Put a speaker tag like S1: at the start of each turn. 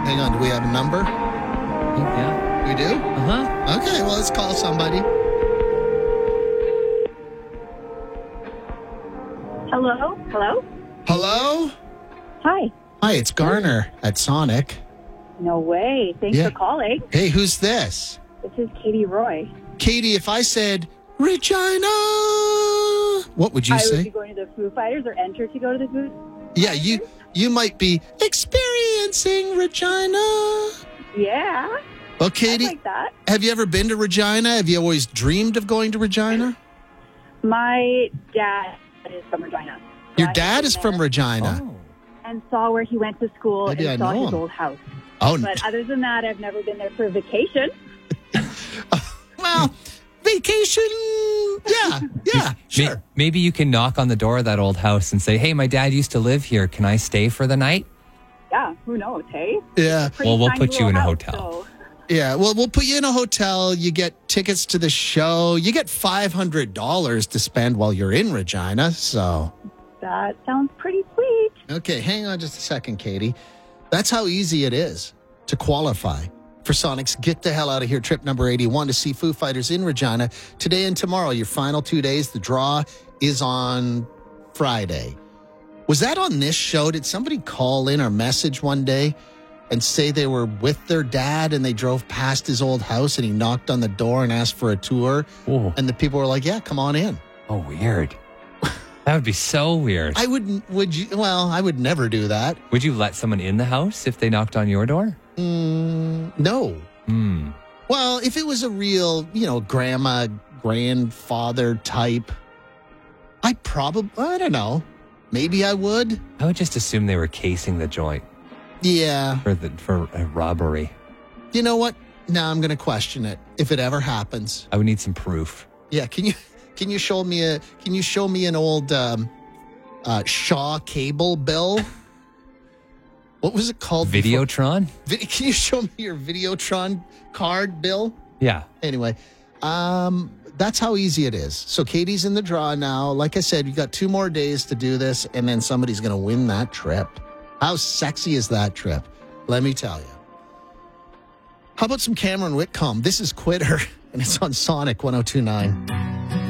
S1: Hang on, do we have a number?
S2: Yeah.
S1: We do?
S2: Uh-huh.
S1: Okay, well, let's call somebody.
S3: Hello? Hello?
S1: Hello?
S3: Hi.
S1: Hi, it's Garner at Sonic.
S3: No way. Thanks
S1: Yeah.
S3: for calling.
S1: Hey, who's this?
S3: This is Katie Roy.
S1: Katie, if I said Regina, what would you
S3: I would
S1: say?
S3: be going to the Foo Fighters or enter to go to the Foo
S1: Yeah, you might be experiencing Regina.
S3: Yeah.
S1: Well,
S3: I
S1: Katie,
S3: like that.
S1: have you ever been to Regina? Have you always dreamed of going to Regina?
S3: My dad is from Regina. So
S1: Your
S3: I
S1: dad
S3: have
S1: is
S3: been
S1: from
S3: there
S1: Regina.
S2: Oh.
S3: And saw where he went to school
S1: Maybe
S3: and
S1: I
S3: saw
S1: know
S3: his
S1: him.
S3: old house.
S1: Oh,
S3: But other than that, I've never been there for vacation.
S1: well, vacation. Yeah, sure.
S2: Maybe you can knock on the door of that old house and say, hey, my dad used to live here. Can I stay for the night?
S3: Yeah, who knows, hey?
S1: Yeah,
S3: Pretty
S2: Well, we'll
S3: tiny
S2: put you
S3: little
S2: in a
S3: house,
S2: hotel.
S3: so-
S1: yeah. Well, we'll put you in a hotel. You get tickets to the show. You get $500 to spend while you're in Regina. So,
S3: That sounds pretty sweet.
S1: okay, hang on just a second, Katie. That's how easy it is to qualify for Sonic's Get the Hell Out of Here trip number 81 to see Foo Fighters in Regina today and tomorrow. Your final 2 days. The draw is on Friday. Was that on this show? Did somebody call in or message one day and say they were with their dad and they drove past his old house and he knocked on the door and asked for a tour?
S2: Oh,
S1: And the people were like, yeah, come on in.
S2: oh weird. That would be so weird.
S1: I would never do that.
S2: Would you let someone in the house if they knocked on your door?
S1: No.
S2: Hmm.
S1: Well, if it was a real, grandma, grandfather type, I don't know. Maybe I would.
S2: I would just assume they were casing the joint
S1: Yeah.
S2: for a robbery.
S1: You know what? Now I'm going to question it if it ever happens.
S2: I would need some proof.
S1: Yeah. Can you show me an old Shaw cable bill? What was it called?
S2: Videotron?
S1: Can you show me your Videotron card bill?
S2: Yeah.
S1: Anyway, that's how easy it is. So Katie's in the draw now. Like I said, you got 2 more days to do this, and then somebody's going to win that trip. How sexy is that trip? Let me tell you. How about some Cameron Whitcomb? This is Quitter, and it's on Sonic 102.9.